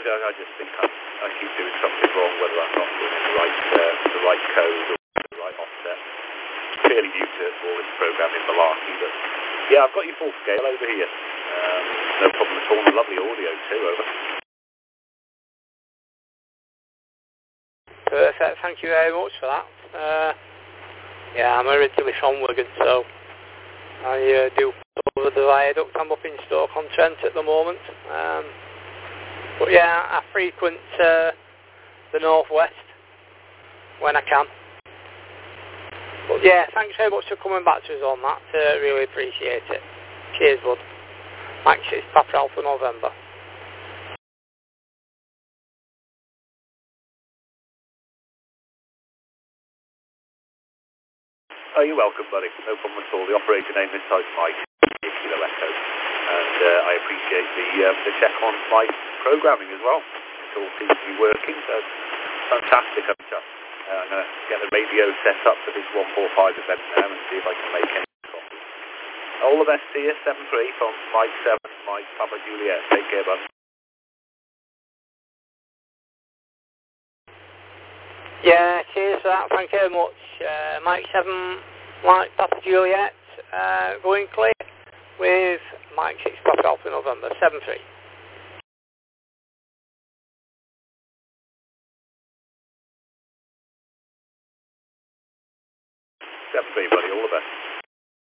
I just think I keep doing something wrong, whether I'm not doing the right code or the right offset. Fairly new to all this programming malarkey, but yeah, I've got you full scale over here. No problem at all. Lovely audio too. Over. Perfect. Thank you very much for that. Yeah, I'm originally from Wigan, so I do over the viaduct. I'm up in Stoke-on-Trent at the moment. But yeah, I frequent the northwest when I can. But yeah, thanks very much for coming back to us on that. Really appreciate it. Cheers, bud. Thanks. It's Papa Alpha November. Oh, you're welcome, buddy. No problem at all. The operator name this time's Mike, Kilo Echo. And I appreciate the check on my programming as well. It all seems to be working, so fantastic. I'm going to get the radio set up for this 145 event now and see if I can make any copies. All the best to you, 7-3 from Mike 7, Mike Papa Juliet. Take care, bud. Yeah, cheers for that. Thank you very much. Mike 7, Mike Papa Juliet, going clear with Mike 6 Papa Alpha November, 7-3. 7-3, buddy. All the best.